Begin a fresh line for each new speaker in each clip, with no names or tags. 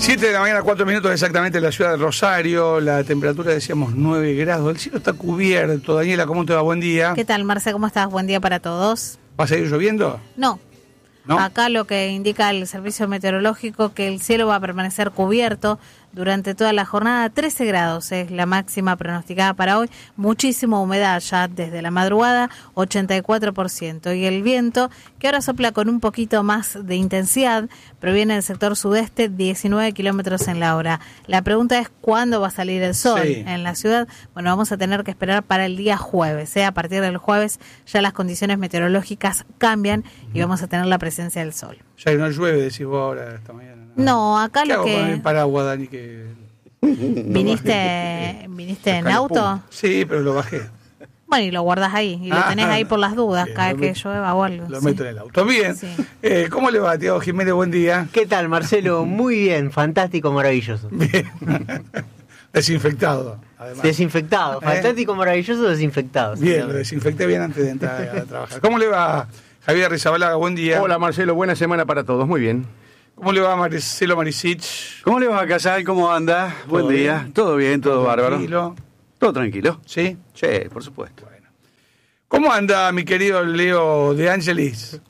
7 de la mañana, 4 minutos exactamente en la ciudad de Rosario. La temperatura, decíamos, 9 grados. El cielo está cubierto. Daniela, ¿cómo te va? Buen día.
¿Qué tal, Marce? ¿Cómo estás? Buen día para todos.
¿Va a seguir lloviendo?
No. Acá lo que indica el servicio meteorológico que el cielo va a permanecer cubierto durante toda la jornada. 13 grados es la máxima pronosticada para hoy. Muchísima humedad ya desde la madrugada, 84%. Y el viento, que ahora sopla con un poquito más de intensidad, proviene del sector sudeste, 19 kilómetros en la hora. La pregunta es ¿cuándo va a salir el sol en la ciudad? Bueno, vamos a tener que esperar para el día jueves. A partir del jueves ya las condiciones meteorológicas cambian y vamos a tener la presencia del sol.
Ya no llueve, decís vos ahora esta mañana.
No, acá
¿Qué
lo
hago
que...
con el paraguas, Dani? Que...
¿Viniste en auto?
Sí, pero lo bajé.
Bueno, y lo guardas ahí, y lo tenés ahí por las dudas,
bien,
cada que llueva o algo.
Lo meto en el auto. Bien. Sí. ¿Cómo le va, Tiago Jiménez? Buen día.
¿Qué tal, Marcelo? Muy bien, fantástico, maravilloso.
Bien. Desinfectado, además.
Desinfectado, fantástico, maravilloso, desinfectado.
Bien, lo desinfecté bien antes de entrar a trabajar. ¿Cómo le va, Javier Rizabalaga? Buen día.
Hola, Marcelo, buena semana para todos, muy bien.
¿Cómo le va, Marcelo Marisich?
¿Cómo le va, Casal? ¿Cómo anda? Buen día.
Bien?
Todo bien, todo bárbaro.
Tranquilo.
¿Todo tranquilo?
¿Sí?
Sí, por supuesto.
Bueno. ¿Cómo anda, mi querido Leo de Ángelis?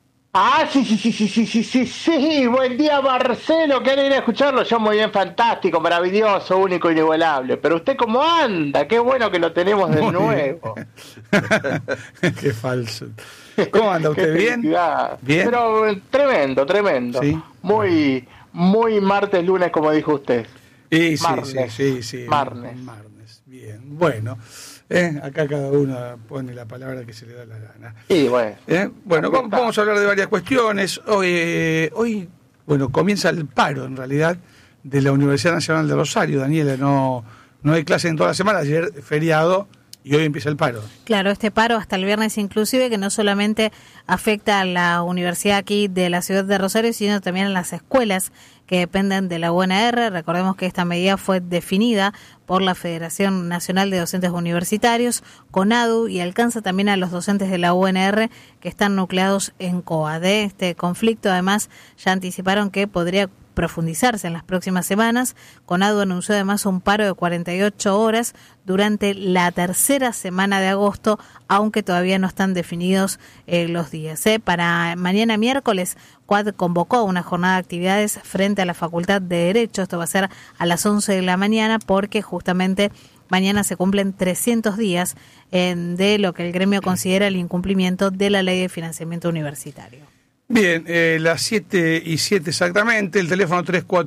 Sí, buen día, Marcelo, qué alegría escucharlo. Yo muy bien, fantástico, maravilloso, único, inigualable. Pero usted cómo anda, qué bueno que lo tenemos de nuevo.
Qué falso. ¿Cómo anda usted? ¿Bien?
Bien. Pero tremendo.
¿Sí?
Muy martes, lunes, como dijo usted.
Sí. Marnes. Bien. Bueno. Acá cada uno pone la palabra que se le da la gana.
Y bueno.
Bueno, vamos a hablar de varias cuestiones. Hoy, comienza el paro, en realidad, de la Universidad Nacional de Rosario. Daniela, no hay clase en toda la semana. Ayer feriado y hoy empieza el paro.
Claro, este paro hasta el viernes inclusive, que no solamente afecta a la universidad aquí de la ciudad de Rosario, sino también a las escuelas que dependen de la UNR. Recordemos que esta medida fue definida por la Federación Nacional de Docentes Universitarios, CONADU, y alcanza también a los docentes de la UNR que están nucleados en COA. De este conflicto, además, ya anticiparon que podría profundizarse en las próximas semanas. CONADU anunció además un paro de 48 horas durante la tercera semana de agosto, aunque todavía no están definidos los días. Para mañana miércoles, CUAD convocó una jornada de actividades frente a la Facultad de Derecho. Esto va a ser a las 11 de la mañana porque justamente mañana se cumplen 300 días de lo que el gremio considera el incumplimiento de la Ley de Financiamiento Universitario.
Bien, las 7:07 exactamente, el teléfono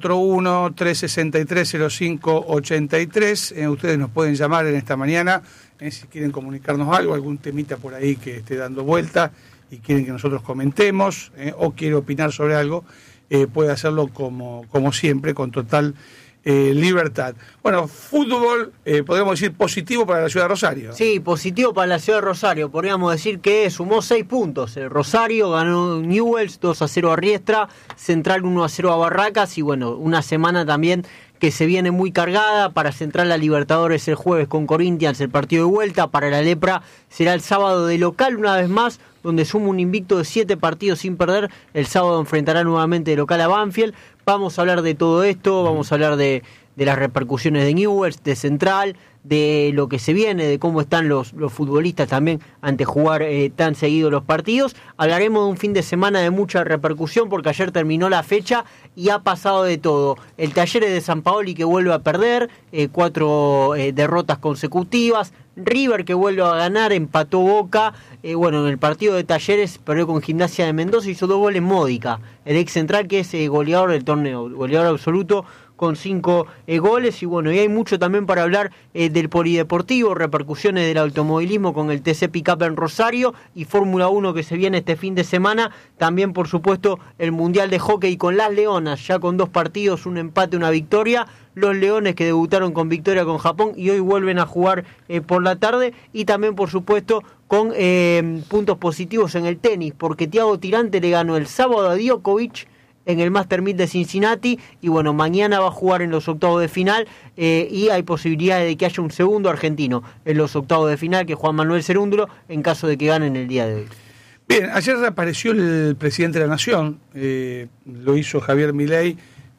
341-363-0583. Ustedes nos pueden llamar en esta mañana si quieren comunicarnos algo, algún temita por ahí que esté dando vuelta y quieren que nosotros comentemos o quiere opinar sobre algo, puede hacerlo como siempre, con total libertad. Bueno, fútbol, podríamos decir positivo para la ciudad de Rosario.
Sí, positivo para la ciudad de Rosario. Podríamos decir que sumó 6 puntos. El Rosario ganó Newell's 2-0 a Riestra, Central 1-0 a Barracas y bueno, una semana también que se viene muy cargada. Para Central la Libertadores el jueves con Corinthians, el partido de vuelta. Para la Lepra será el sábado de local una vez más, donde suma un invicto de 7 partidos sin perder. El sábado enfrentará nuevamente de local a Banfield. Vamos a hablar de todo esto, vamos a hablar de las repercusiones de Newell's, de Central, de lo que se viene, de cómo están los futbolistas también ante jugar tan seguido los partidos. Hablaremos de un fin de semana de mucha repercusión porque ayer terminó la fecha y ha pasado de todo. El Talleres de San Paoli que vuelve a perder, 4 derrotas consecutivas. River que vuelve a ganar, empató Boca. En el partido de Talleres perdió con Gimnasia de Mendoza, hizo 2 goles Módica, el ex Central que es goleador del torneo, goleador absoluto con 5 goles. Y y hay mucho también para hablar del polideportivo, repercusiones del automovilismo con el TC Pickup en Rosario y Fórmula 1 que se viene este fin de semana. También, por supuesto, el Mundial de Hockey con las Leonas, ya con 2 partidos, un empate, una victoria. Los Leones que debutaron con victoria con Japón y hoy vuelven a jugar por la tarde. Y también, por supuesto, con puntos positivos en el tenis, porque Thiago Tirante le ganó el sábado a Djokovic en el Master 1000 de Cincinnati y mañana va a jugar en los octavos de final y hay posibilidades de que haya un segundo argentino en los octavos de final, que es Juan Manuel Cerúndulo, en caso de que ganen el día de hoy.
Bien, ayer reapareció el presidente de la Nación, lo hizo Javier Milei,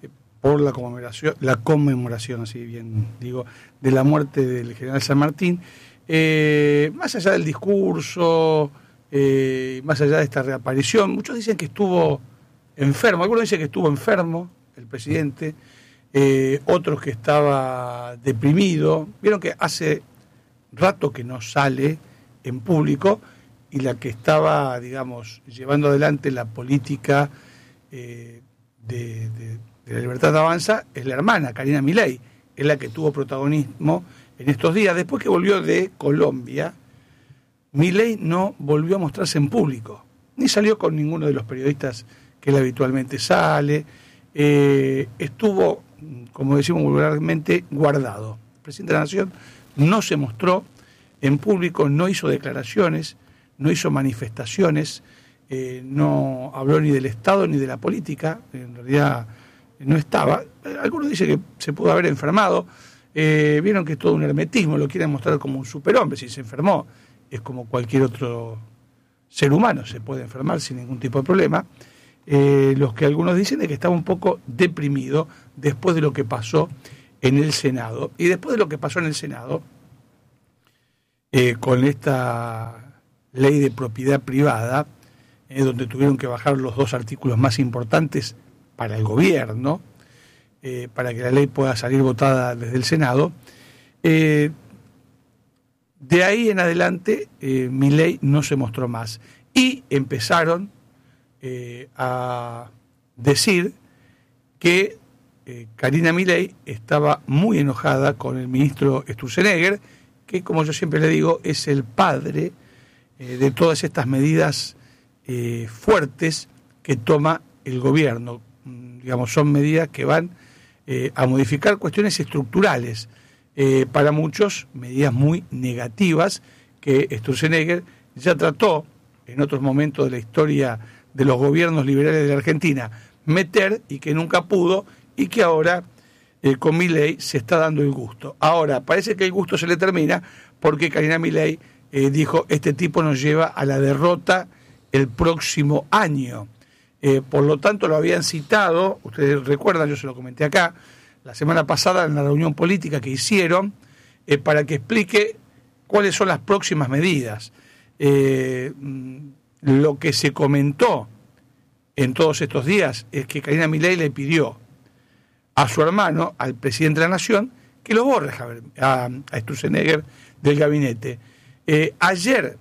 por la conmemoración, así bien digo, de la muerte del general San Martín. Más allá del discurso, más allá de esta reaparición, muchos dicen que estuvo enfermo, algunos dicen que estuvo enfermo el presidente, otros que estaba deprimido. Vieron que hace rato que no sale en público, y la que estaba, digamos, llevando adelante la política de la Libertad Avanza es la hermana, Karina Milei, es la que tuvo protagonismo en estos días. Después que volvió de Colombia, Milei no volvió a mostrarse en público, ni salió con ninguno de los periodistas que él habitualmente sale. Estuvo, como decimos vulgarmente, guardado. El presidente de la Nación no se mostró en público, no hizo declaraciones, no hizo manifestaciones, no habló ni del Estado ni de la política, en realidad no estaba. Algunos dicen que se pudo haber enfermado. Vieron que es todo un hermetismo, lo quieren mostrar como un superhombre. Si se enfermó, es como cualquier otro ser humano, se puede enfermar sin ningún tipo de problema. Los que algunos dicen es que estaba un poco deprimido después de lo que pasó en el Senado. Y después de lo que pasó en el Senado, con esta ley de propiedad privada, donde tuvieron que bajar los dos artículos más importantes para el gobierno, para que la ley pueda salir votada desde el Senado. De ahí en adelante, Milei no se mostró más. Y empezaron a decir que Karina Milei estaba muy enojada con el ministro Sturzenegger, que, como yo siempre le digo, es el padre de todas estas medidas fuertes que toma el gobierno. Digamos, son medidas que van a modificar cuestiones estructurales, para muchos medidas muy negativas que Sturzenegger ya trató en otros momentos de la historia de los gobiernos liberales de la Argentina meter, y que nunca pudo, y que ahora con Milei se está dando el gusto. Ahora parece que el gusto se le termina, porque Karina Milei dijo: este tipo nos lleva a la derrota el próximo año. Por lo tanto, lo habían citado, ustedes recuerdan, yo se lo comenté acá la semana pasada en la reunión política que hicieron, para que explique cuáles son las próximas medidas. Lo que se comentó en todos estos días es que Karina Milei le pidió a su hermano, al presidente de la Nación, que lo borre a Sturzenegger del gabinete. Ayer,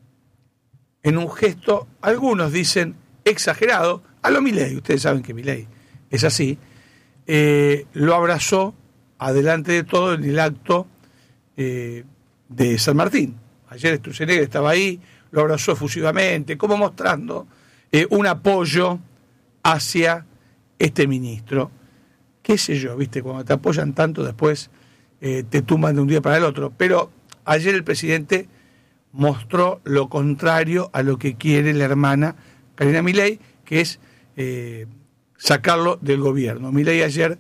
en un gesto, algunos dicen exagerado, a lo Milei, ustedes saben que Milei es así, lo abrazó adelante de todo en el acto de San Martín. Ayer Sturzenegger estaba ahí, lo abrazó efusivamente, como mostrando un apoyo hacia este ministro. Qué sé yo, viste, cuando te apoyan tanto, después te tumban de un día para el otro. Pero ayer el presidente mostró lo contrario a lo que quiere la hermana Karina Milei, que es sacarlo del gobierno. Milei ayer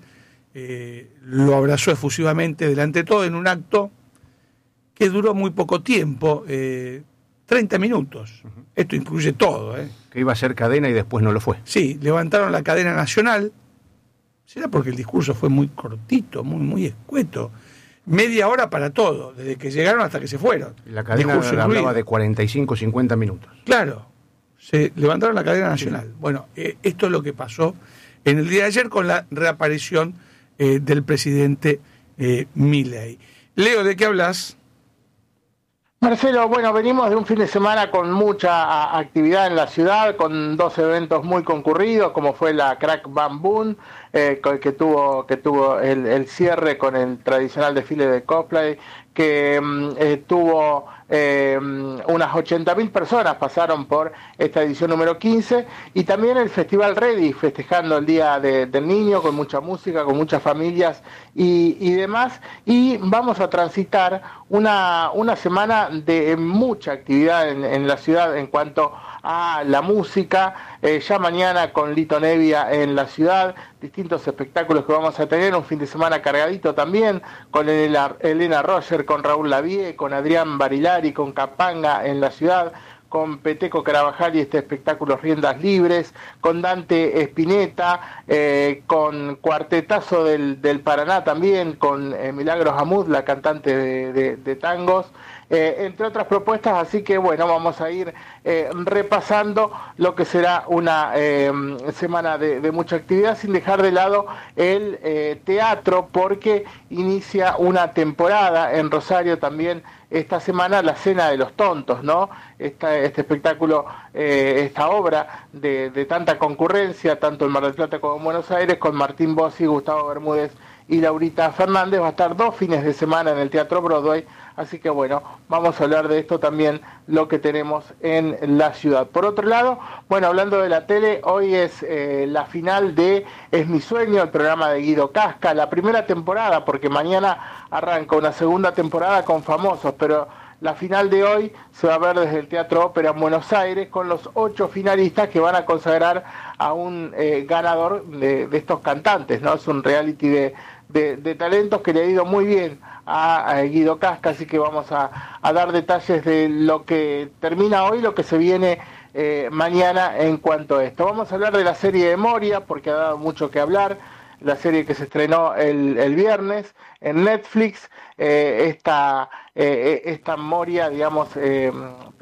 lo abrazó efusivamente delante de todo en un acto que duró muy poco tiempo, 30 minutos. Esto incluye todo.
Que iba a ser cadena y después no lo fue.
Sí, levantaron la cadena nacional. Será porque el discurso fue muy cortito, muy escueto. Media hora para todo, desde que llegaron hasta que se fueron.
La cadena hablaba de 45, 50 minutos.
Claro, se levantaron la cadena nacional. Sí. Bueno, esto es lo que pasó en el día de ayer con la reaparición del presidente Milei. Leo, ¿de qué hablas?
Marcelo, bueno, venimos de un fin de semana con mucha actividad en la ciudad, con dos eventos muy concurridos, como fue la Crack Bam Boom, que tuvo el cierre con el tradicional desfile de cosplay, que tuvo unas 80.000 personas pasaron por esta edición número 15, y también el Festival Ready, festejando el Día del Niño, con mucha música, con muchas familias y demás, y vamos a transitar una semana de mucha actividad en la ciudad en cuanto a la música. Ya mañana con Lito Nevia en la ciudad, distintos espectáculos que vamos a tener, un fin de semana cargadito también, con Elena Roger, con Raúl Lavie, con Adrián Barilari, con Capanga en la ciudad, con Peteco Carabajal y este espectáculo Riendas Libres, con Dante Spinetta, con cuartetazo del Paraná también, con Milagros Hamud, la cantante de tangos, entre otras propuestas. Así que bueno, vamos a ir repasando lo que será una semana de mucha actividad, sin dejar de lado el teatro, porque inicia una temporada en Rosario también esta semana, la Cena de los Tontos, ¿no? Este espectáculo, esta obra de tanta concurrencia, tanto en Mar del Plata como en Buenos Aires, con Martín Bossi, Gustavo Bermúdez y Laurita Fernández, va a estar 2 fines de semana en el Teatro Broadway. Así que bueno, vamos a hablar de esto también, lo que tenemos en la ciudad. Por otro lado, bueno, hablando de la tele, hoy es la final de Es mi sueño, el programa de Guido Casca, la primera temporada, porque mañana arranca una segunda temporada con famosos, pero la final de hoy se va a ver desde el Teatro Ópera en Buenos Aires, con los 8 finalistas que van a consagrar a un ganador de estos cantantes, ¿no? Es un reality de talentos que le ha ido muy bien a Guido Casca, así que vamos a dar detalles de lo que termina hoy, lo que se viene mañana en cuanto a esto. Vamos a hablar de la serie de Moria, porque ha dado mucho que hablar, la serie que se estrenó el viernes en Netflix, esta Moria, digamos,